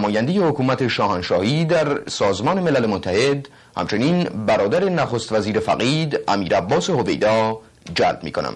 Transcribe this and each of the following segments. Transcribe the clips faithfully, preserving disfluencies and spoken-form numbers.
نماینده حکومت شاهنشاهی در سازمان ملل متحد، همچنین برادر نخست وزیر فقید امیر عباس هویدا جلب می‌کنم.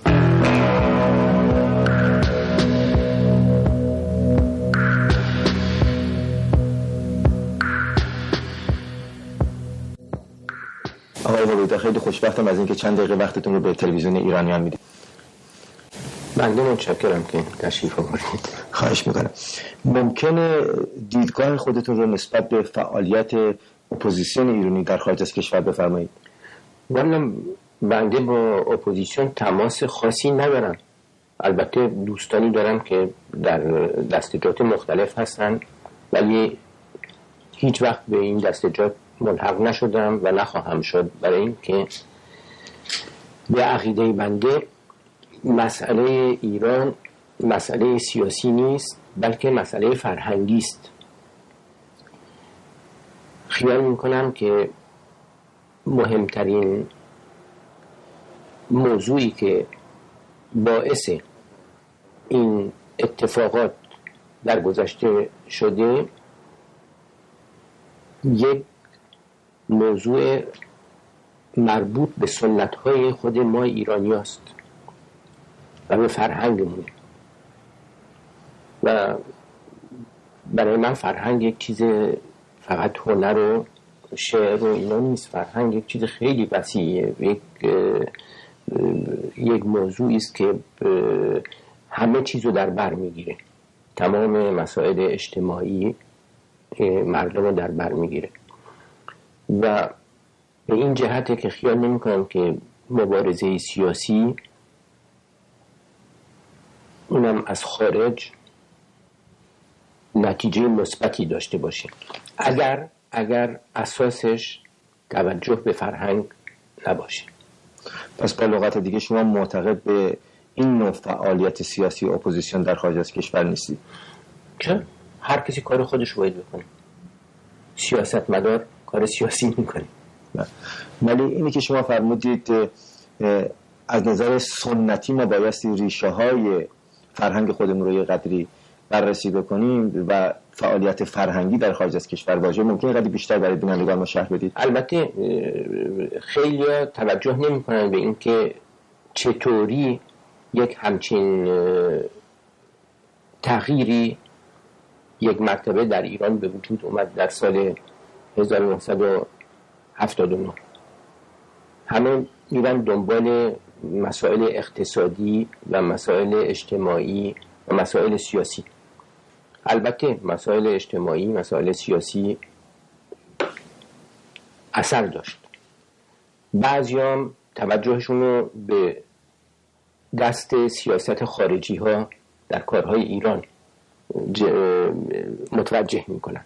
آقای هویدا، خیلی خوشبختم از اینکه چند دقیقه وقتتون رو به تلویزیون ایرانیان میدید. بنده متشکرم که تشریف آوردید. خواهش میکنم. ممکنه دیدگاه خودتون رو نسبت به فعالیت اپوزیسیون ایرانی در خارج از کشور بفرمایید؟ والا بنده با اپوزیسیون تماس خاصی ندارم. البته دوستانی دارم که در دستجات مختلف هستن، ولی هیچ وقت به این دستجات ملحق نشدم و نخواهم شد، برای اینکه به عقیده بنده مسئله ایران مسئله سیاسی نیست، بلکه مسئله فرهنگی است. خیال میکنم که مهمترین موضوعی که باعث این اتفاقات در گذشته شده یک موضوع مربوط به سنت‌های خود ما ایرانی است و به فرهنگمون. و برای من فرهنگ یک چیز فقط هنر و شعر و اینا نیست. فرهنگ یک چیز خیلی وسیعه، یک یک موضوعی است که همه چیز رو در بر میگیره، تمام مسائل اجتماعی مردم رو در بر میگیره و به این جهته که خیال نمی کنم که مبارزه سیاسی اونم از خارج نتیجه مثبتی داشته باشه اگر اگر اساسش توجه به فرهنگ نباشه. پس با لغت دیگه شما معتقد به این نوع فعالیت سیاسی و اپوزیسیون در خارج از کشور نیستید؟ چه؟ هر کسی کار خودش رو باید بکنه. سیاستمدار کار سیاسی میکنه. ولی اینی که شما فرمودید از نظر سنتی ما بایستی ریشه های فرهنگ خودمون رو یه قدری بررسی بکنیم و فعالیت فرهنگی در خارج از کشور واژه ممکنه قدری بیشتر برای بینندگان ما شرح بدید؟ البته خیلی توجه نمی کنن به این که چطوری یک همچین تغییری یک مرتبه در ایران به وجود اومد در سال هزار و نهصد و هفتاد و نه. همه میرن دنبال مسائل اقتصادی و مسائل اجتماعی و مسائل سیاسی. البته مسائل اجتماعی، مسائل سیاسی اثر داشت. بعضی هم توجهشون رو به دست سیاست خارجی ها در کارهای ایران متوجه میکنن.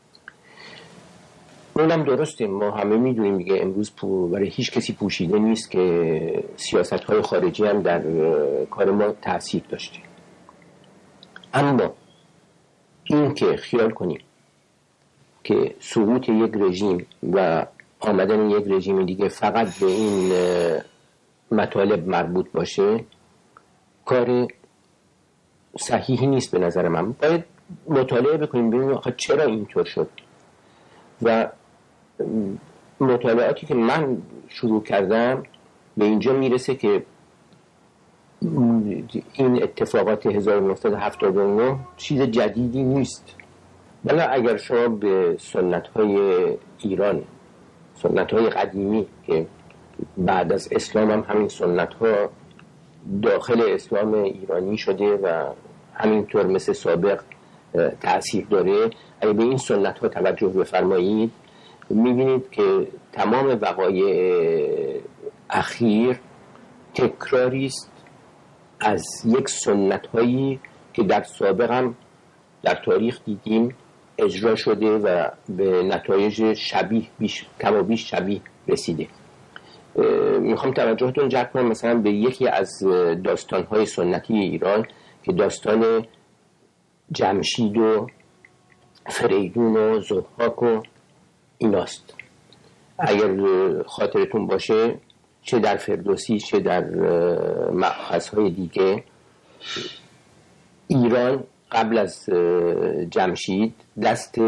اونم درسته، ما همه میدونیم دیگه امروز برای هیچ کسی پوشیده نیست که سیاست های خارجی هم در کار ما تأثیر داشته. اما این که خیال کنیم که سقوط یک رژیم و آمدن یک رژیم دیگه فقط به این مطالب مربوط باشه کار صحیحی نیست به نظر من. باید مطالعه بکنیم ببینیم آخه چرا اینطور شد و مطالعاتی که من شروع کردم به اینجا میرسه که این اتفاقات هزار و نهصد و هفتاد و نه چیز جدیدی نیست. بلا اگر شما به سنت‌های ایران، سنت‌های قدیمی که بعد از اسلام هم همین سنت‌ها داخل اسلام ایرانی شده و همینطور مثل سابق تأثیر داره، اگر به این سنت‌ها توجه بفرمایید می‌بینید که تمام وقایع اخیر تکراری است از یک سنت‌هایی که در سابق هم در تاریخ دیدیم اجرا شده و به نتایج شبیه بیش کم و بیش شبیه رسیده. میخوام توجهتون جلب کنم مثلا به یکی از داستان‌های سنتی ایران که داستان جمشید و فریدون و ضحاک و ایناست. اگر خاطرتون باشه چه در فردوسی چه در مأخذهای دیگه ایران قبل از جمشید دست